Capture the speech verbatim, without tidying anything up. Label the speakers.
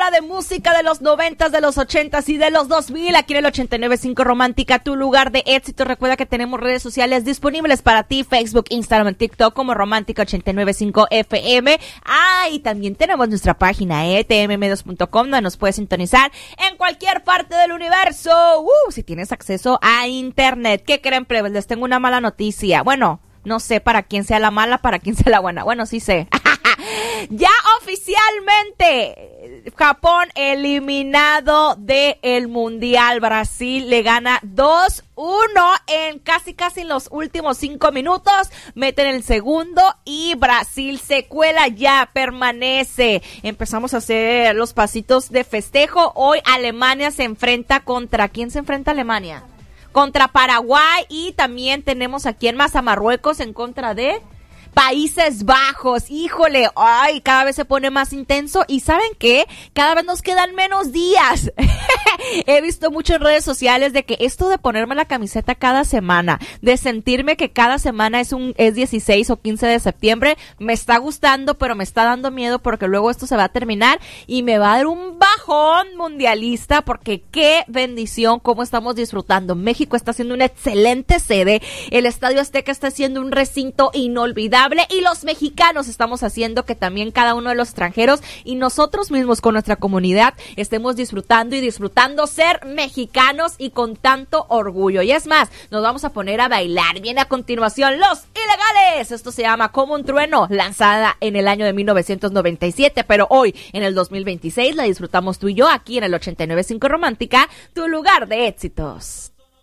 Speaker 1: hora de música de los noventas, de los ochentas y de los dos mil, aquí en el ochenta y nueve punto cinco Romántica, tu lugar de éxito. Recuerda que tenemos redes sociales disponibles para ti, Facebook, Instagram, TikTok, como Romántica ochenta y nueve punto cinco F M. Ah, y también tenemos nuestra página, eh, t m medios punto com, donde nos puedes sintonizar en cualquier parte del universo. Uh, si tienes acceso a internet. ¿Qué creen, plebes? Les tengo una mala noticia. Bueno, no sé para quién sea la mala, para quién sea la buena. Bueno, sí sé. Ya oficialmente Japón eliminado del Mundial. Brasil le gana dos uno en casi casi en los últimos cinco minutos. Meten el segundo y Brasil se cuela, ya permanece. Empezamos a hacer los pasitos de festejo. Hoy Alemania se enfrenta contra... ¿Quién se enfrenta a Alemania? Contra Paraguay, y también tenemos aquí en más a Marruecos en contra de Países Bajos. Híjole, ay, cada vez se pone más intenso. ¿Y saben qué? Cada vez nos quedan menos días. He visto mucho en redes sociales de que esto de ponerme la camiseta cada semana, de sentirme que cada semana es un es dieciséis o quince de septiembre, me está gustando, pero me está dando miedo porque luego esto se va a terminar y me va a dar un bajón mundialista, porque qué bendición cómo estamos disfrutando. México está haciendo una excelente sede, el Estadio Azteca está siendo un recinto inolvidable, y los mexicanos estamos haciendo que también cada uno de los extranjeros y nosotros mismos con nuestra comunidad estemos disfrutando y disfrutando ser mexicanos y con tanto orgullo. Y es más, nos vamos a poner a bailar. Viene a continuación Los Ilegales. Esto se llama Como un Trueno, lanzada en el año de mil novecientos noventa y siete, pero hoy en el dos mil veintiséis la disfrutamos tú y yo aquí en el ochenta y nueve punto cinco Romántica, tu lugar de éxitos.